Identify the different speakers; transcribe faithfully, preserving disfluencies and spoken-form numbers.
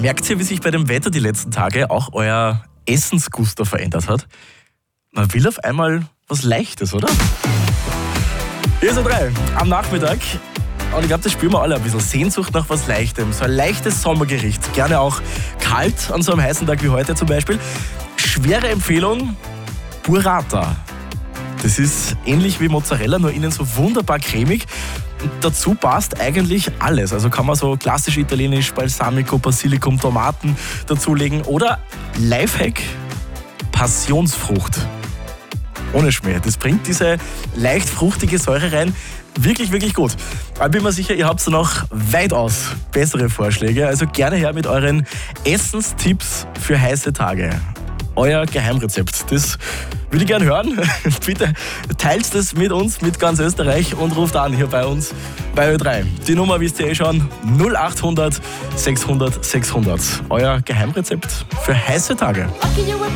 Speaker 1: Merkt ihr, wie sich bei dem Wetter die letzten Tage auch euer Essensgusto verändert hat? Man will auf einmal was Leichtes, oder? Hier sind drei am Nachmittag. Und ich glaube, das spüren wir alle ein bisschen. Sehnsucht nach was Leichtem. So ein leichtes Sommergericht. Gerne auch kalt an so einem heißen Tag wie heute zum Beispiel. Schwere Empfehlung, Burrata. Das ist ähnlich wie Mozzarella, nur innen so wunderbar cremig. Und dazu passt eigentlich alles. Also kann man so klassisch italienisch Balsamico, Basilikum, Tomaten dazulegen. Oder Lifehack, Passionsfrucht. Ohne Schmäh. Das bringt diese leicht fruchtige Säure rein. Wirklich, wirklich gut. Aber ich bin mir sicher, ihr habt noch weitaus bessere Vorschläge. Also gerne her mit euren Essenstipps für heiße Tage. Euer Geheimrezept. Das würde ich gerne hören. Bitte teilt das mit uns, mit ganz Österreich und ruft an hier bei uns bei Ö drei. Die Nummer wisst ihr eh schon, null acht hundert sechshundert sechshundert. Euer Geheimrezept für heiße Tage.